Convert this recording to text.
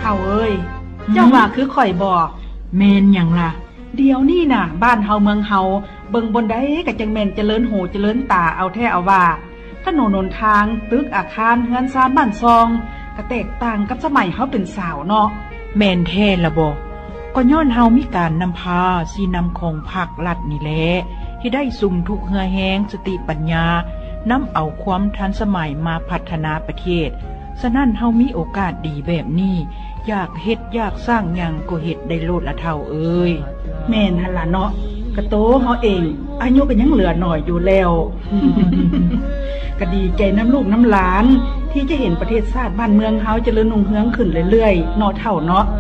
เฒ่าเอ้ยเจ้าว่าคือข่อยบ่เมนหยังล่ะเดี๋ยวนี้น่ะบ้านเฮาเมืองเฮาเบิ่งบนใดก็จังแม่นเจริญหูเจริญตาเอาแท้เอาว่าถนนหนทางตึกอาคารเฮือนซานบ้านซองก็แตกต่างกับสมัยเฮาเป็นสาวเนาะแม่นแท้ละบ่ก็ย้อนเฮามีการนำพาสีนำของภาครัฐนี่แหละที่ได้สุ่มทุกเหือแฮงสติปัญญานำเอาความทันสมัยมาพัฒนาประเทศฉะนั้นเฮามีโอกาสดีแบบนี้อยากเฮ็ดอยากสร้างหยังก็เฮ็ดได้โลดละเท่าเอ้ยแม่นหั่นล่ะเนาะกะโตเฮาเองอายุก็ยังเหลือหน่อยอยู่แล้ว ก็ดีใจน้ำลูกน้ำหลานที่จะเห็นประเทศชาติบ้านเมืองเฮาเจริญรุ่งเรืองขึ้นเรื่อยๆเนาะเท่าเนาะ